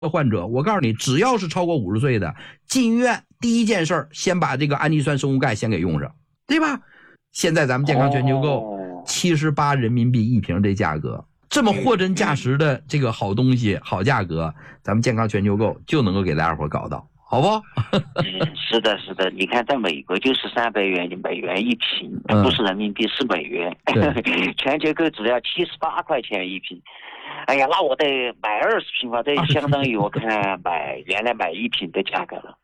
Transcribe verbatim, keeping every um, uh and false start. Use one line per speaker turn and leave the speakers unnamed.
患者，我告诉你，只要是超过五十岁的，进医院第一件事先把这个氨基酸生物钙先给用上，对吧？现在咱们健康全球购七十八人民币一瓶这价格，这么货真价实的这个好东西、好价格，咱们健康全球购就能够给大家伙搞到。好不？
嗯，是的，是的。你看，在美国就是三百元美元一瓶，
嗯、
不是人民币，是美元。全球购只要七十八块钱一瓶。哎呀，那我得买二十瓶吧，这相当于我看买原来买一瓶的价格了。